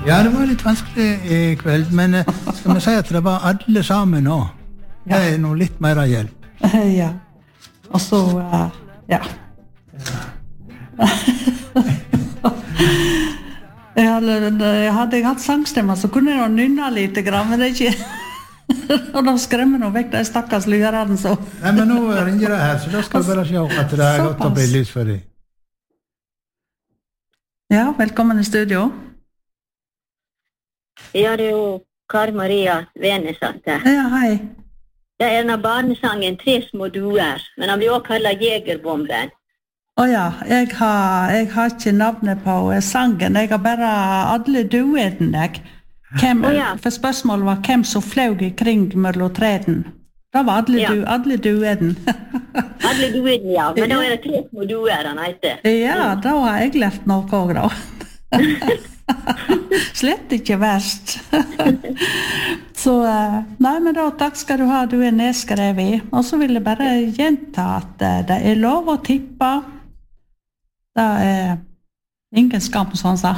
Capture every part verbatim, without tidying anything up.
Ja, det var litt vanskelig i kveld, men eh, skal vi si at det var alle sammen nå? Det er noe litt mer hjelp. Ja. Og så, uh, ja. jeg, hadde, jeg hadde jeg hatt sangstemmer, så kunne jeg nynne litt, men det er ikke... og da skremmer nå vekk de stakkars lyrerne, så... Nei, men nå ringer det her, så da skal jeg bare se at det er godt å bli lys for deg. Ja, velkommen i studio. Ja, det er jo Kari Maria Venesatt her. Ja, hei. Det er en av barnesangen Tre små duer, men han blir også kallet Jegerbomben. Åja, jeg har, jeg har ikke navnet på sangen, jeg har bare alle dueden, jeg. Hvem, oh, ja. For spørsmålet var hvem som fløg i kring mellom treden. Da var alle, ja. du, alle dueden. alle dueden, ja. Men da er det tre små duer han heter. Ja, da har jeg lært noe også, da. Slett ikke verst. så, nei, men da, takk skal du ha, du er nedskrevet. Og så vil jeg bare gjenta at det er lov å tippe. Det er ingen skam, som han sa.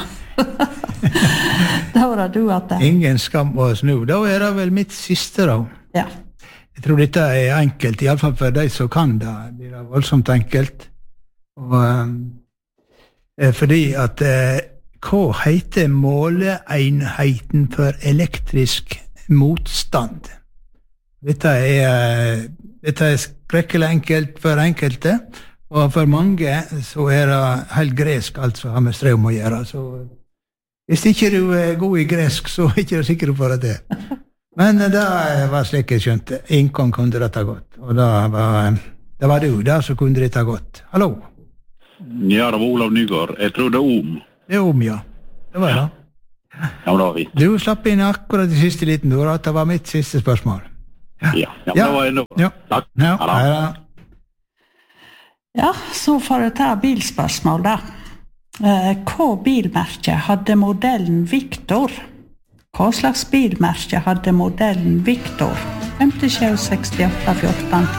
Da var det du at det... Ingen skam å snu. Da er det vel mitt siste, da. Ja. Jeg tror dette er enkelt, i alle fall for de som kan det. Det er voldsomt enkelt. Og, um, fordi at uh, hva heter måleenheten for elektrisk motstand? Dette er, dette er skrekkelig enkelt for enkelte, og for mange så er det helt gresk alt som har med strøm å gjøre. Så hvis ikke du er god i gresk, så er ikke du sikker på det. Men det var slik jeg skjønte. Ingen kunne dette godt. Og det var, det var du der som kunne dette godt. Hallo? Ja, det var Olav Nygaard. Jeg tror det er om. Det er om, ja. Det var det. Ja, men da har vi. Du slapp inn akkurat i siste liten ord, at det var mitt siste spørsmål. Ja, ja, ja, ja. Det var enda. Ja. Takk. Ja, ja, ja. Ja, så får jeg ta bilspørsmål da. Hva bilmerke hadde modellen Victor? Hva slags bilmerke hadde modellen Victor? fem sju seks åtte fjorten